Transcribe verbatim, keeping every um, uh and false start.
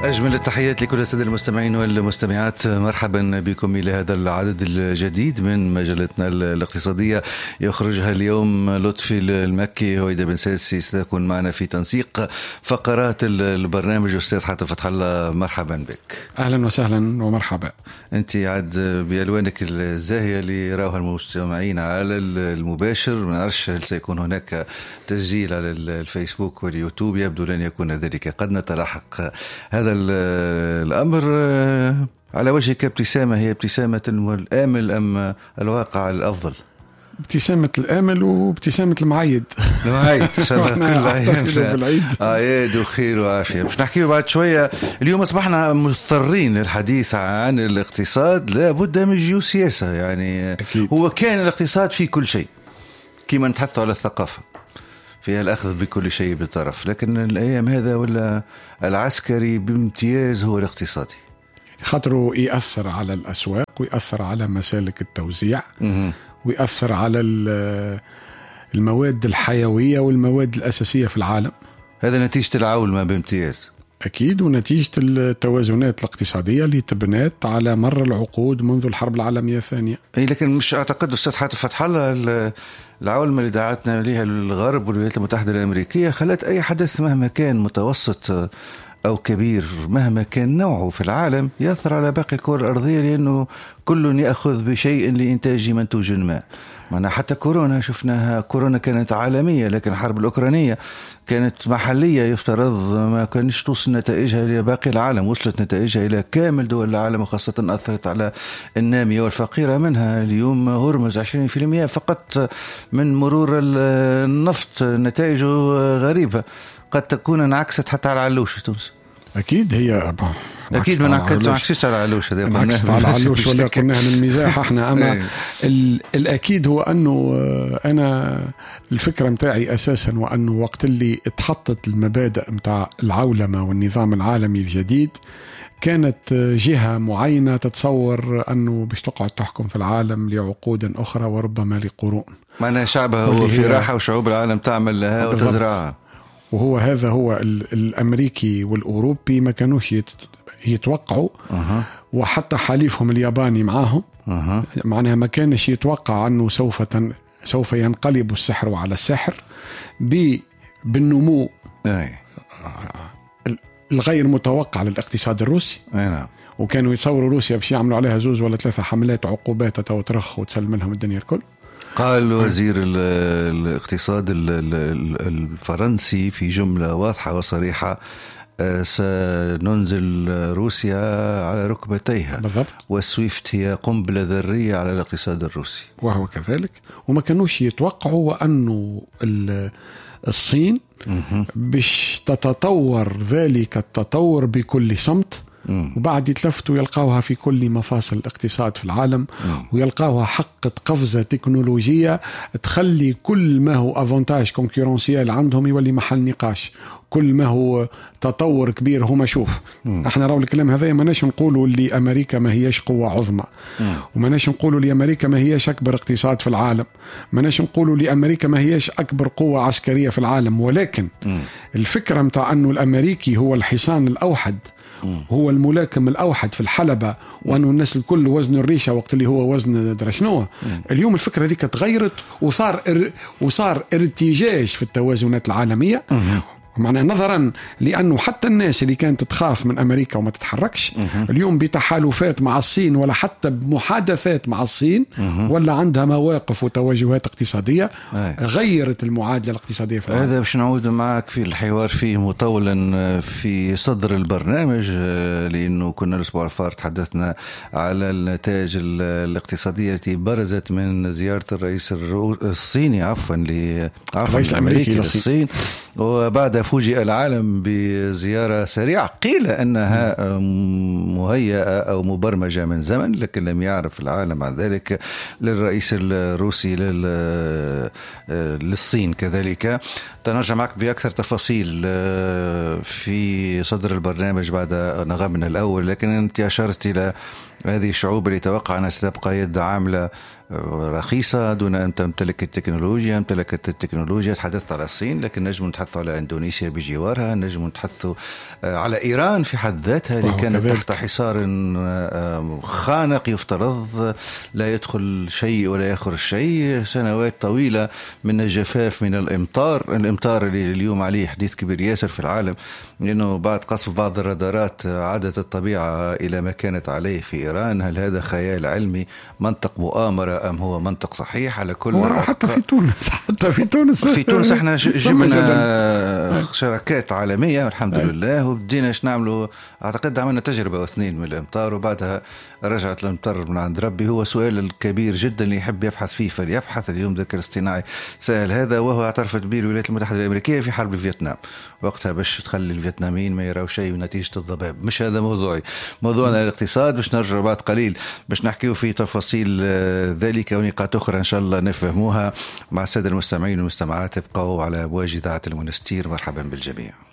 أجمل التحيات لكل السادة المستمعين والمستمعات، مرحبا بكم إلى هذا العدد الجديد من مجلتنا الاقتصادية يخرجها اليوم لطفي المكي. هويدا بن ساسي ستكون معنا في تنسيق فقرات البرنامج. أستاذ حاتم فتح الله، مرحبا بك. أهلا وسهلا ومرحبا. أنت عاد بألوانك الزاهية اللي راوها المستمعين على المباشر، ما نعرفش هل سيكون هناك تسجيل على الفيسبوك واليوتيوب، يبدو لن يكون ذلك. قد نتلاحق هذا الأمر. على وجهك ابتسامة، هي ابتسامة الآمل أم الواقع الأفضل؟ ابتسامة الآمل وابتسامة المعيد. المعيد إن شاء الله كل عيد عيد وخير وعافية. مش نحكي بعد شوية. اليوم أصبحنا مضطرين للحديث عن الاقتصاد، لا بد من جيوسياسة يعني. أكيد. هو كان الاقتصاد في كل شيء كما نتحدثوا على الثقافة، فيها الأخذ بكل شيء بالطرف، لكن الأيام هذا ولا العسكري بامتياز هو الاقتصادي، خاطره يأثر على الأسواق ويأثر على مسالك التوزيع م- ويأثر على المواد الحيوية والمواد الأساسية في العالم. هذا نتيجة العولمة بامتياز أكيد، ونتيجة التوازنات الاقتصادية اللي تبنات على مر العقود منذ الحرب العالمية الثانية. أي لكن مش أعتقد أستاذ حاتم فتح الله العولمة اللي دعتنا لها الغرب والولايات المتحدة الأمريكية خلت أي حدث مهما كان متوسط أو كبير مهما كان نوعه في العالم يأثر على باقي الكرة الأرضية، لأنه كل يأخذ بشيء لإنتاج منتوج ما. معنا حتى كورونا شفناها، كورونا كانت عالمية لكن الحرب الأوكرانية كانت محلية، يفترض ما كانش توصل نتائجها إلى باقي العالم، وصلت نتائجها إلى كامل دول العالم، وخاصة أثرت على النامية والفقيرة منها. اليوم هرمز عشرين بالمئة فقط من مرور النفط، نتائجه غريبة، قد تكون انعكست حتى على علوش في تونس. أكيد هي أكيد ما نعكسش على علوش، هذا نعكست على علوش ولا قلناها من المزاح احنا. أما الأكيد هو أنه أنا الفكرة متاعي أساسا وأنه وقت اللي اتحطت المبادئ متاع العولمة والنظام العالمي الجديد كانت جهة معينة تتصور أنه باش تقعد تحكم في العالم لعقود أخرى وربما لقرون. معناها شعبها هو في راحة وشعوب العالم تعمل لها وتزرعها. وهو هذا هو الأمريكي والأوروبي ما كانوش يتوقعوا أه. وحتى حليفهم الياباني معاهم أه. معناها ما كانش يتوقع أنه سوف تن سوف ينقلب السحر على السحر بالنمو أي. الغير متوقع للاقتصاد الروسي. أي. وكانوا يتصوروا روسيا باش يعملوا عليها زوز ولا ثلاثة حملات عقوبات تترخ وتسلم لهم الدنيا الكل. قال وزير الاقتصاد الفرنسي في جملة واضحة وصريحة: سننزل روسيا على ركبتيها. بالضبط. والسويفت هي قنبلة ذرية على الاقتصاد الروسي. وهو كذلك. وما كانوش يتوقعوا أنه الصين باش تتطور ذلك التطور بكل صمت، وبعد يتلفتوا يلقاوها في كل مفاصل الاقتصاد في العالم، ويلقاوها حقت قفزة تكنولوجية تخلي كل ما هو افونتاج كونكورنسيال عندهم يولي محل نقاش. كل ما هو تطور كبير هما شوف مم. احنا راو الكلام هذا ما ناش نقولوا اللي امريكا ما هياش قوة عظمى، وما ناش نقولوا اللي امريكا ما هياش اكبر اقتصاد في العالم، ما ناش نقولوا اللي امريكا ما هياش اكبر قوة عسكرية في العالم، ولكن مم. الفكرة متاع انه الامريكي هو الحصان الاوحد، هو الملاكم الأوحد في الحلبة، وأنه الناس الكل وزن الريشة وقت اللي هو وزن درشنوه. اليوم الفكرة ذيك تغيرت وصار ار... وصار ارتجاج في التوازنات العالمية. معنى نظرا لأنه حتى الناس اللي كانت تخاف من أمريكا وما تتحركش اليوم بتحالفات مع الصين ولا حتى بمحادثات مع الصين ولا عندها مواقف وتوجهات اقتصادية غيرت المعادلة الاقتصادية في العالم. هذا باش نعود معك في الحوار فيه مطولا في صدر البرنامج، لأنه كنا الأسبوع الفارط تحدثنا على النتائج الاقتصادية التي برزت من زيارة الرئيس الصيني عفوا الرئيس الأمريكي للصين، وبعد فوجئ العالم بزيارة سريعة قيل أنها مهيئة أو مبرمجة من زمن، لكن لم يعرف العالم عن ذلك، للرئيس الروسي للصين. كذلك تنرجع معك بأكثر تفاصيل في صدر البرنامج بعد نغمنا الأول، لكن أنت أشرت إلى هذه الشعوب اللي توقع أنها ستبقى يد عاملة رخيصة دون أن تمتلك التكنولوجيا، امتلكت التكنولوجيا. تحدثت على الصين، لكن نجم نتحدث على إندونيسيا بجوارها، نجم نتحدث على إيران في حد ذاتها اللي كانت تحت حصار خانق يفترض لا يدخل شيء ولا يخرج شيء، سنوات طويلة من الجفاف، من الإمطار الإمطار اللي اليوم عليه حديث كبير ياسر في العالم، لأنه بعد قصف بعض الرادارات عادت الطبيعة إلى ما كانت عليه في إيران. هل هذا خيال علمي، منطق مؤامرة، أم هو منطق صحيح؟ على كل حتى في تونس حتى في تونس في تونس احنا جبنا شركات عالمية الحمد أي. لله، وبدينا ايش نعملوا. اعتقد عملنا تجربة واثنين من الامطار وبعدها رجعت الامطار من عند ربي. هو سؤال الكبير جدا اللي يحب يبحث فيه فليبحث. اليوم الذكاء الاصطناعي سهل هذا، وهو اعترفت به الولايات المتحدة الأمريكية في حرب فيتنام وقتها باش تخلي الفيتناميين ما يراو شيء نتيجة الضباب. مش هذا موضوعي، موضوعنا الاقتصاد، باش نرجع بعد قليل باش نحكيو في تفاصيل ذلك ونقاط أخرى إن شاء الله نفهموها مع السادة المستمعين والمستمعات. ابقوا على أبواج إذاعة المنستير. مرحبا بالجميع.